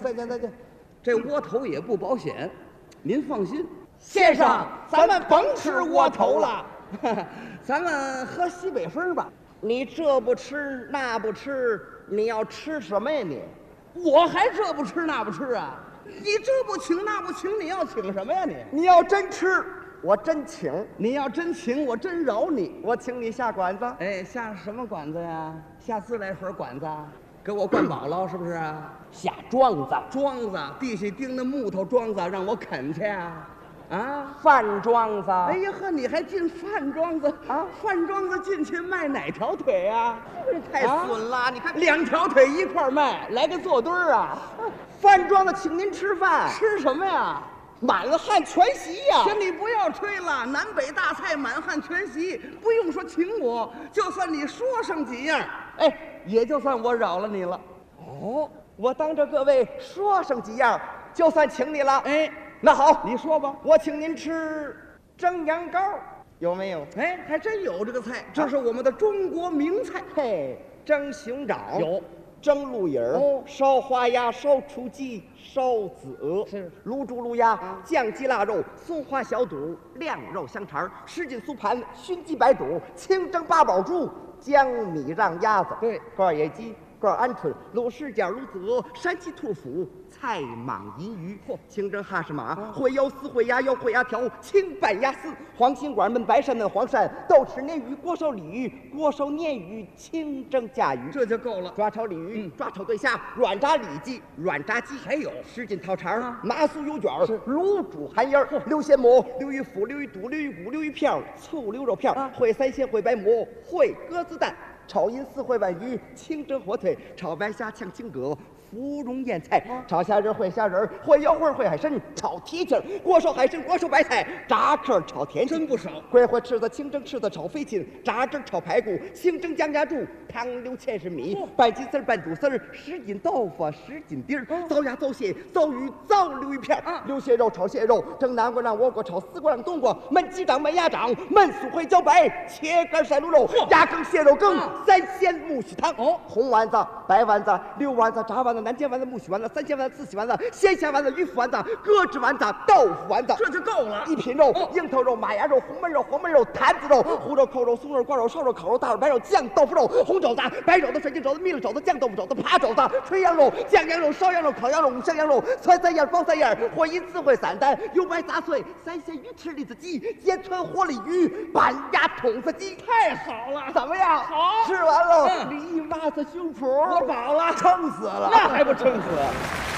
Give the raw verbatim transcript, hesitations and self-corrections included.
再见再见。这窝头也不保险，您放心。 先生，咱们甭吃窝头了， 咱们喝西北风吧。 你这不吃那不吃，你要吃什么呀你？ 我还这不吃那不吃啊？你这不请那不请，你要请什么呀你？ 你要真吃，我真请； 你要真请，我真饶你。 我请你下馆子。 哎，下什么馆子呀？下自来水馆子，给我灌饱了是不是啊？ 下庄子， 庄子地下钉的木头庄子，让我啃去啊？啊， 饭庄子。 哎呀呵，你还进饭庄子啊？ 饭庄子进去卖哪条腿啊？ 这太损了！啊、你看两条腿一块卖，来个坐堆儿啊！ 饭庄子请您吃饭， 吃什么呀？ 满汉全席呀！ 行，你不要吹了，南北大菜，满汉全席，不用说请我，就算你说上几样，哎，也就算我饶了你了。 哦，我当着各位说上几样，就算请你了。 哎。 那好， 你说吧， 我请您吃蒸羊羔，有没有？ 哎，还真有这个菜，这是我们的中国名菜。 嘿，蒸熊掌有， 蒸鹿眼儿， 哦， 烧花鸭，烧雏鸡，烧子鹅， 是卤猪卤鸭，啊、酱鸡腊肉，松花小肚，晾肉香肠，什锦酥盘，熏鸡白肚，清蒸八宝猪，江米让鸭子， 对， 罐野鸡。罐鹌鹑、卤狮脚、卤子鹅、山鸡兔脯、菜蟒银鱼、清蒸哈士马、烩腰丝、烩鸭腰、烩鸭条、清拌鸭丝、黄心管焖白鳝焖黄鳝、豆豉鲶鱼、锅烧鲤鱼、锅烧鲶鱼、清蒸甲鱼， 这就够了。 抓炒鲤鱼、 嗯、 抓炒对虾、软炸里脊、软炸鸡， 还有什锦套肠、 啊、 麻酥油卷、卤煮寒烟、溜鲜蘑、溜鱼脯、溜鱼肚、溜鱼骨、溜鱼片、醋溜肉片、啊、烩三鲜、烩白馍、烩鸽子蛋。炒银丝、烩鲩鱼、清蒸火腿、炒白虾、炝青蛤、芙蓉腌菜、啊、炒虾仁、烩虾仁、烩腰花、烩海参、炒蹄筋、锅烧海参、锅烧白菜、炸客炒甜心， 真不少。 桂花翅子、清蒸翅子、炒飞禽、炸汁炒排骨、清蒸姜家猪、汤溜芡实米、哦、拌金丝、拌肚丝、什锦豆腐、什锦丁、哦、糟鸭、糟蟹、糟鱼、糟溜鱼片、啊、溜蟹肉、炒蟹肉、蒸南瓜、让倭瓜、炒丝瓜、让冬瓜、焖鸡掌、焖鸭掌、焖酥灰茭白、切干山卤肉、鸭羹、蟹肉羹。啊三鲜木须汤哦，红丸子、白丸子、溜丸子、炸丸子、南煎丸子、木须丸子、三鲜丸子、四喜丸子、鲜虾丸子、鱼腐丸子、鸽子丸子、豆腐丸子， 这就够了。 一品肉、 哦、 樱头肉、马牙肉、红焖肉、黄焖肉、坛子肉、哦、胡肉、扣肉、松肉、挂肉、烧肉、烤肉、大肉、白肉、酱豆腐肉、红肘子、白肘子、水晶肘子、蜜了肘子、酱豆腐肘子、扒肘子、吹羊肉、酱羊肉、烧羊肉、烤羊肉、五香羊肉、汆三样、包三样、火银丝、烩散丹、油白杂碎、三鲜鱼翅、栗子鸡、煎川活鲤鱼、板鸭筒子鸡， 太好了！ 怎么样？ 好， 吃完了。 嗯你一挖他胸脯， 我饱了， 撑死了， 那还不撑死？